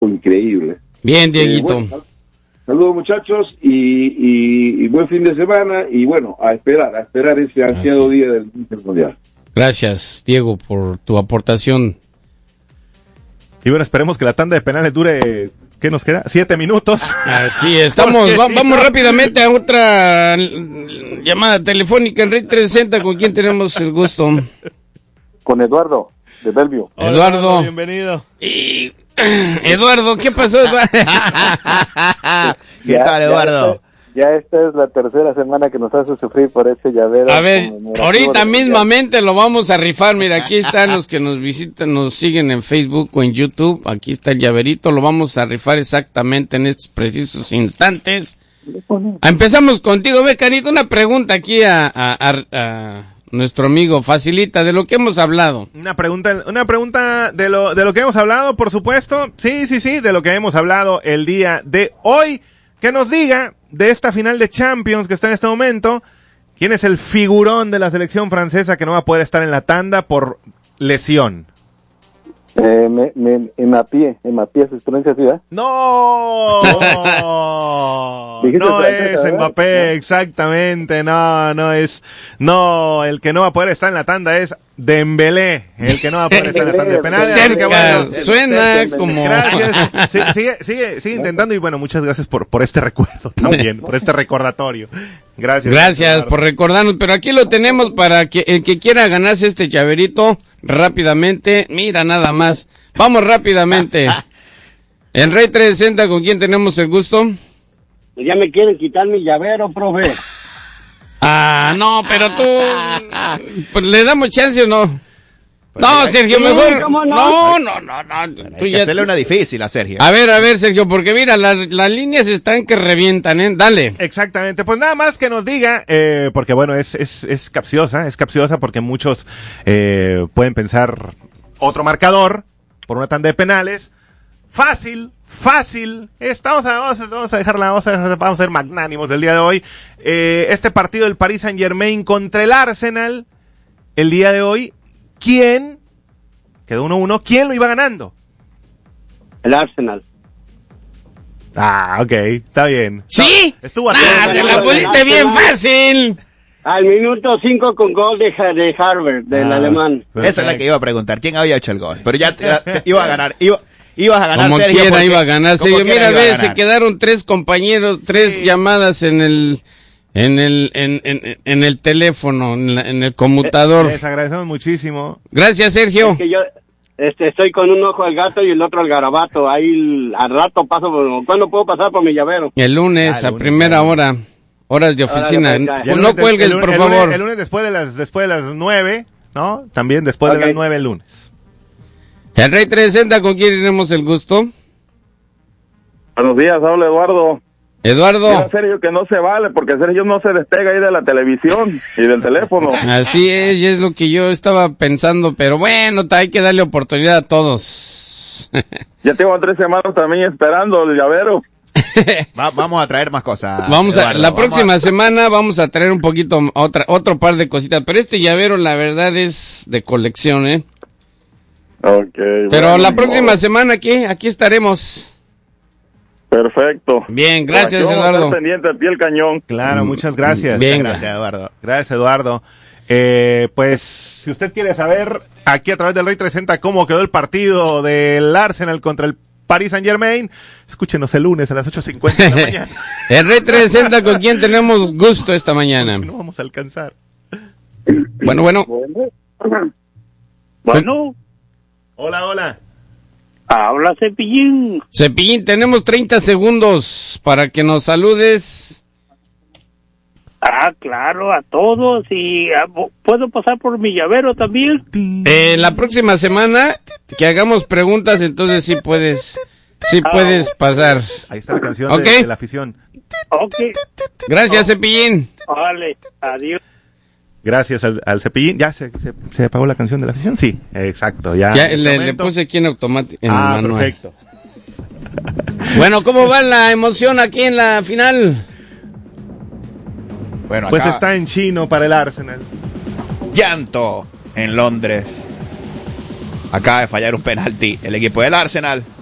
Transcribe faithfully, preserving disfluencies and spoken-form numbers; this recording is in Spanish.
increíble. Bien, Dieguito. Eh, bueno, saludos muchachos y, y, y buen fin de semana y bueno, a esperar, a esperar ese ansiado día del Mundial. Gracias, Diego, por tu aportación. Y bueno, esperemos que la tanda de penales dure, ¿qué nos queda? Siete minutos. Así estamos, va, vamos rápidamente a otra llamada telefónica en Red trescientos sesenta, ¿con quién tenemos el gusto? Con Eduardo, de Bellevue. Hola, Eduardo. Bienvenido. Y, Eduardo, ¿qué pasó, Eduardo? ¿Qué tal, Eduardo? Ya esta, ya esta es la tercera semana que nos hace sufrir por ese llavero. A ver, ahorita mismamente lo vamos a rifar. Mira, aquí están los que nos visitan, nos siguen en Facebook o en YouTube. Aquí está el llaverito, lo vamos a rifar exactamente en estos precisos instantes. Empezamos contigo, ve, Canito, una pregunta aquí a, a, a, a nuestro amigo, facilita, de lo que hemos hablado. Una pregunta, una pregunta de lo, de lo que hemos hablado, por supuesto. Sí, sí, sí, de lo que hemos hablado el día de hoy. Que nos diga de esta final de Champions que está en este momento, quién es el figurón de la selección francesa que no va a poder estar en la tanda por lesión. Eh, me, me, Mbappé, Mbappé, su experiencia, ¿sí, eh? No, no, no es Mbappé, exactamente, no, no es, no, el que no va a poder estar en la tanda es Dembélé, el que no va a poder estar en la tanda de penales. Cerca, bueno, suena cerca, como... Gracias, sí, sigue, sigue, sigue intentando y bueno, muchas gracias por, por este recuerdo también, por este recordatorio. Gracias. Gracias por recordarnos, pero aquí lo tenemos para que el que quiera ganarse este llaverito rápidamente, mira nada más, vamos rápidamente. En Rey trescientos sesenta, ¿con quién tenemos el gusto? Ya me quieren quitar mi llavero, profe. Ah, no, pero tú, pues, ¿le damos chance o no? Pues no, Sergio, sí, mejor. ¿cómo no? No, no, no, no. Hay Tú que ya... hacerle una difícil a Sergio. A ver, a ver, Sergio, porque mira, la, las líneas están que revientan, ¿eh? Dale. Exactamente, pues nada más que nos diga, eh, porque bueno, es, es, es capciosa, es capciosa porque muchos eh, pueden pensar otro marcador por una tanda de penales. Fácil, fácil. Estamos a, vamos, a, vamos a dejarla, vamos a, vamos a ser magnánimos del día de hoy. Eh, este partido del Paris Saint-Germain contra el Arsenal, el día de hoy, ¿quién? Quedó uno uno, ¿quién lo iba ganando? El Arsenal. Ah, ok, está bien. ¿Sí? Estuvo ah, atento. te la pusiste bien fácil. Al minuto cinco con gol de, de Harvard, del Ah, alemán. Esa es la que iba a preguntar, ¿quién había hecho el gol? Pero ya, ya iba a ganar, iba, ibas a ganar Como Sergio. quiera porque- iba a ganar, como Sergio. quiera Mira, iba a ve, ganar. se quedaron tres compañeros, tres Sí. llamadas en el, en el, en, en, en el teléfono, en, la- en el conmutador. Les agradecemos muchísimo. Gracias, Sergio. Es que yo este, estoy con un ojo al gato y el otro al garabato. Ahí al rato paso, por, ¿cuándo puedo pasar por mi llavero? El lunes, Ah, el a lunes, primera ya. hora, horas de oficina. Órale, pues, ya. Y el no lunes des- cuelgues, el lunes- por el favor. lunes- el lunes después de las después de las nueve, ¿no? También después Ok. de las nueve el lunes. El Rey trescientos sesenta, ¿con quién tenemos el gusto? Buenos días, habla Eduardo. Eduardo. Mira, Sergio, que no se vale, porque Sergio no se despega ahí de la televisión y del teléfono. Así es, y es lo que yo estaba pensando, pero bueno, hay que darle oportunidad a todos. Ya tengo tres semanas también esperando el llavero. Va- vamos a traer más cosas. Vamos a, Eduardo, la vamos próxima a- semana vamos a traer un poquito, otra, otro par de cositas, pero este llavero la verdad es de colección, ¿eh? Ok. Pero bueno, la ni próxima modo. semana aquí, aquí estaremos. Perfecto. Bien, gracias, Aquí vamos a estar Eduardo. pendiente al pie del cañón. Claro, muchas gracias. Bien. Gracias, Eduardo. Gracias, Eduardo. Eh, pues, si usted quiere saber aquí a través del Rey trescientos sesenta cómo quedó el partido del Arsenal contra el Paris Saint-Germain, escúchenos el lunes a las ocho cincuenta de la mañana. El Rey trescientos sesenta, ¿con quién tenemos gusto esta mañana? No vamos a alcanzar. Bueno, bueno. Bueno, Hola, hola. habla Cepillín. Cepillín, tenemos treinta segundos para que nos saludes. Ah, claro, a todos. Y ah, ¿puedo pasar por mi llavero también? Eh, la próxima semana que hagamos preguntas, entonces sí puedes, sí puedes pasar. Ahí está la canción Ok. de, de la afición. Ok, Gracias, Cepillín. vale, adiós. Gracias al, al Cepillín. ¿Ya se, se, se apagó la canción de la afición? Sí, exacto. Ya, Ya en este le, le momento. puse aquí en automático, en Ah, el manual. perfecto. Bueno, ¿cómo va la emoción aquí en la final? Bueno, Pues acá, está en chino para el Arsenal. llanto en Londres. Acaba de fallar un penalti el equipo del Arsenal.